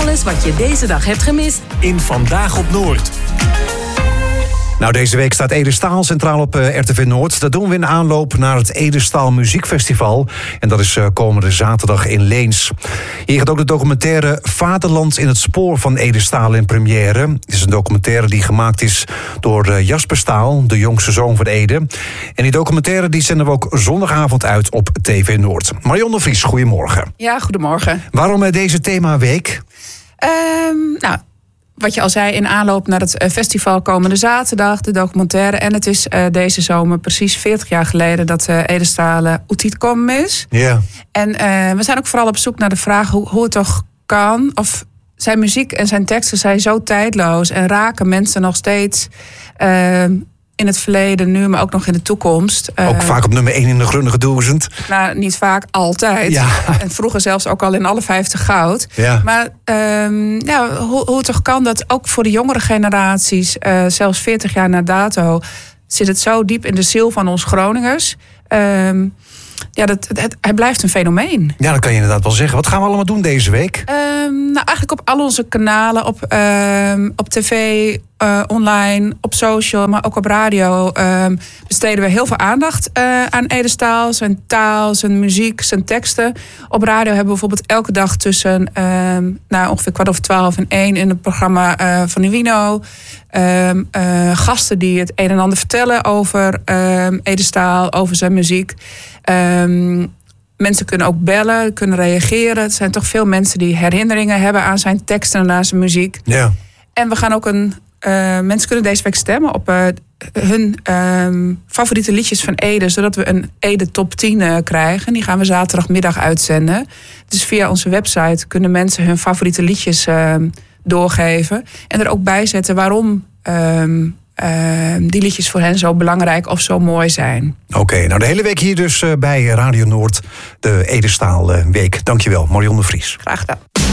Alles wat je deze dag hebt gemist in Vandaag op Noord. Nou, deze week staat Ede Staal centraal op RTV Noord. Dat doen we in aanloop naar het Ede Staal Muziekfestival. En dat is komende zaterdag in Leens. Hier gaat ook de documentaire Vaderland in het spoor van Ede Staal in première. Het is een documentaire die gemaakt is door Jasper Staal, de jongste zoon van Ede. En die documentaire die zenden we ook zondagavond uit op TV Noord. Marion de Vries, goedemorgen. Ja, goedemorgen. Waarom deze themaweek? Wat je al zei, in aanloop naar het festival komende zaterdag, de documentaire. En het is deze zomer precies 40 jaar geleden dat Ede Staal uitgekomen is. Ja. En we zijn ook vooral op zoek naar de vraag hoe het toch kan. Of zijn muziek en zijn teksten zijn zo tijdloos en raken mensen nog steeds in het verleden, nu, maar ook nog in de toekomst. Ook vaak op nummer 1 in de Grunnige Duizend. Nou, niet vaak, altijd. Ja. En vroeger zelfs ook al in alle 50 goud. Ja. Maar hoe het toch kan dat ook voor de jongere generaties, zelfs 40 jaar na dato, zit het zo diep in de ziel van ons Groningers. Hij blijft een fenomeen. Ja, dat kan je inderdaad wel zeggen. Wat gaan we allemaal doen deze week? Eigenlijk op al onze kanalen, op tv, online, op social, maar ook op radio, besteden we heel veel aandacht aan Ede Staal, zijn taal, zijn muziek, zijn teksten. Op radio hebben we bijvoorbeeld elke dag tussen ongeveer 12:15 en 1 in het programma van Uwino. Gasten die het een en ander vertellen over Ede Staal, over zijn muziek. Mensen kunnen ook bellen, kunnen reageren. Het zijn toch veel mensen die herinneringen hebben aan zijn teksten en aan zijn muziek. Ja. En we gaan ook mensen kunnen deze week stemmen op hun favoriete liedjes van Ede, zodat we een Ede top 10 krijgen. Die gaan we zaterdagmiddag uitzenden. Dus via onze website kunnen mensen hun favoriete liedjes doorgeven. En er ook bij zetten waarom die liedjes voor hen zo belangrijk of zo mooi zijn. Oké, nou de hele week hier dus bij Radio Noord, de Ede Staal week. Dankjewel, Marion de Vries. Graag gedaan.